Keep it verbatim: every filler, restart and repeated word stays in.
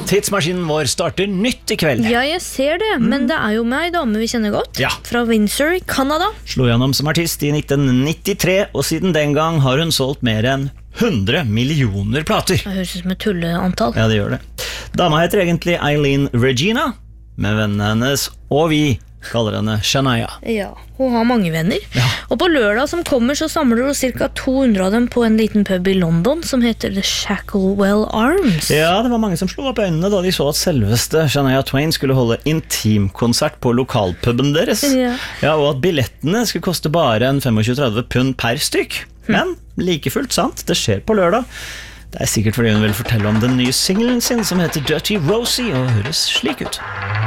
Tidsmaskinen vår starter nytt i kveld. Ja, jeg ser det, mm. men det er jo meg, dame vi kjenner godt, ja. Fra Windsor i Canada. Slo gjennom som artist i nitten nittitre, og siden den gang har hun solgt mer enn hundre millioner plater. Det høres ut som et tulleantall. Ja, det gjør det. Dama heter egentlig Eileen Regina, men vennene hennes og vi kaller henne Shania. Ja, hun har mange venner. Ja. Og på lørdag som kommer så samler hun cirka to hundre av dem på en liten pub i London som heter The Shacklewell Arms. Ja, det var mange som slo opp øynene da de så at selveste Shania Twain skulle holde intimkonsert på lokalpuben deres. Ja. Ja, og at billettene skulle koste bare en tjuefem til tretti pund per stykk. Men like fullt sant, det skjer på lørdag. Det er sikkert fordi hun vil fortelle om den nye singlen sin som heter Dirty Rosie og høres slik ut.